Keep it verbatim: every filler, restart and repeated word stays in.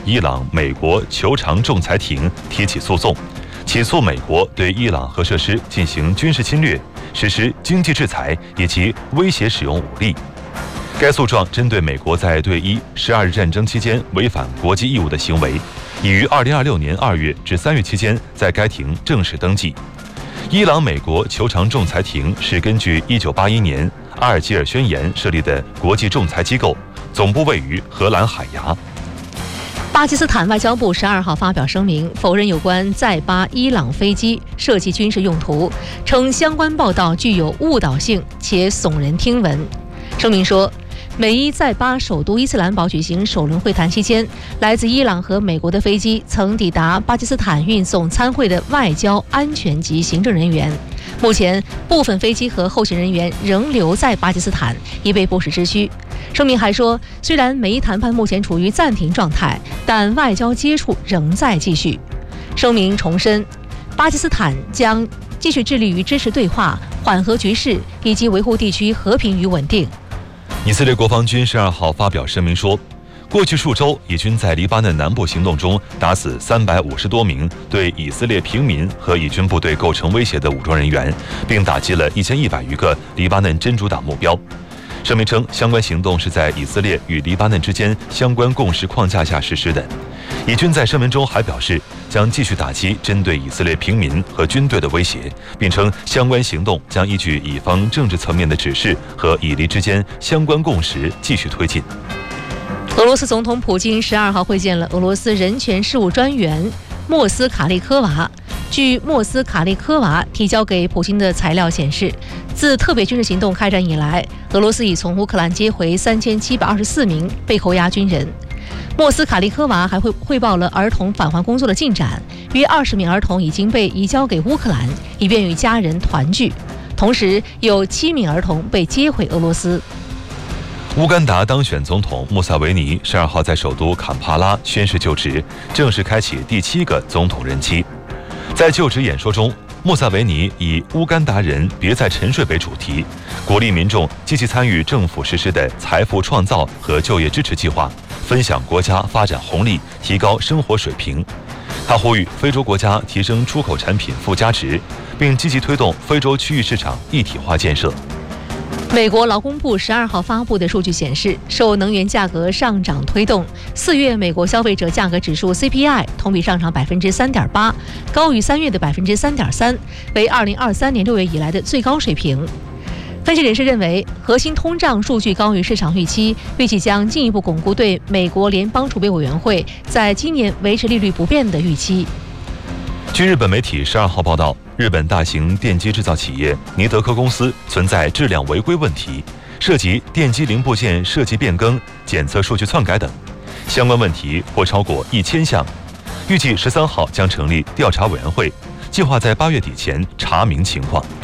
伊朗美国求偿仲裁庭提起诉讼，起诉美国对伊朗核设施进行军事侵略、实施经济制裁以及威胁使用武力。该诉状针对美国在对伊十二日战争期间违反国际义务的行为，已于二零二六年二月至三月期间在该庭正式登记。伊朗美国求偿仲裁庭是根据一九八一年阿尔及尔宣言设立的国际仲裁机构，总部位于荷兰海牙。 巴基斯坦外交部十二号发表声明，否认有关在巴伊朗飞机涉及军事用途，称相关报道具有误导性且耸人听闻。声明说，美伊在巴首都伊斯兰堡举行首轮会谈期间，来自伊朗和美国的飞机曾抵达巴基斯坦运送参会的外交、安全及行政人员。目前，部分飞机和后勤人员仍留在巴基斯坦，已被不时之需。声明还说，虽然美伊谈判目前处于暂停状态，但外交接触仍在继续。声明重申，巴基斯坦将继续致力于支持对话、缓和局势以及维护地区和平与稳定。 以色列国防军十二号发表声明说，过去数周，以军在黎巴嫩南部行动中打死三百五十多名对以色列平民和以军部队构成威胁的武装人员，并打击了一千一百余个黎巴嫩真主党目标。声明称，相关行动是在以色列与黎巴嫩之间相关共识框架下实施的。以军在声明中还表示，将继续打击针对以色列平民和军队的威胁，并称相关行动将依据以方政治层面的指示和以黎之间相关共识继续推进。 俄罗斯总统普京十二号会见了俄罗斯人权事务专员莫斯卡利科娃。据莫斯卡利科娃提交给普京的材料显示，自特别军事行动开展以来，俄罗斯已从乌克兰接回三千七百二十四名被扣押军人。莫斯卡利科娃还会汇报了儿童返还工作的进展，约二十名儿童已经被移交给乌克兰，以便与家人团聚。同时，有七名儿童被接回俄罗斯。 乌干达当选总统穆萨维尼十二号在首都坎帕拉宣誓就职，正式开启第七个总统任期。在就职演说中，穆萨维尼以乌干达人别再沉睡为主题，鼓励民众积极参与政府实施的财富创造和就业支持计划，分享国家发展红利，提高生活水平。他呼吁非洲国家提升出口产品附加值，并积极推动非洲区域市场一体化建设。 美国劳工部十二号发布的数据显示，受能源价格上涨推动，四月美国消费者价格指数 C P I 同比上涨百分之三点八，高于三月的百分之三点三，为二零二三年六月以来的最高水平。分析人士认为，核心通胀数据高于市场预期，预计将进一步巩固对美国联邦储备委员会在今年维持利率不变的预期。 据日本媒体十二号报道，日本大型电机制造企业尼德科公司存在质量违规问题，涉及电机零部件设计变更、检测数据篡改等，相关问题或超过一千项。预计十三号将成立调查委员会，计划在八月底前查明情况。